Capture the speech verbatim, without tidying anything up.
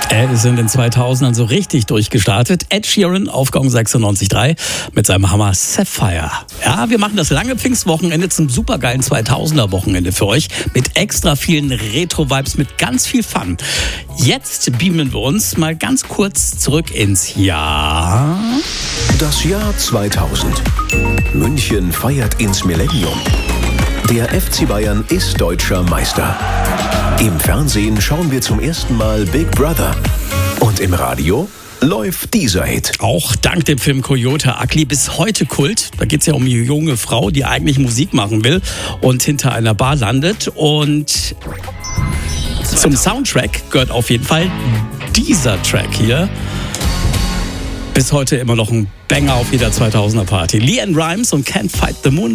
Äh, wir sind in den zweitausendern so richtig durchgestartet. Ed Sheeran auf Gong sechsundneunzig Komma drei mit seinem Hammer Sapphire. Ja, wir machen das lange Pfingstwochenende zum supergeilen zweitausender-Wochenende für euch mit extra vielen Retro-Vibes, mit ganz viel Fun. Jetzt beamen wir uns mal ganz kurz zurück ins Jahr... Das Jahr zweitausend. München feiert ins Millennium. Der F C Bayern ist deutscher Meister. Im Fernsehen schauen wir zum ersten Mal Big Brother. Und im Radio läuft dieser Hit. Auch dank dem Film Coyote Ugly bis heute Kult. Da geht es ja um eine junge Frau, die eigentlich Musik machen will und hinter einer Bar landet. Und zum Soundtrack gehört auf jeden Fall dieser Track hier. Bis heute immer noch ein Banger auf jeder zweitausender Party. LeAnn Rimes und Can't Fight the Moon.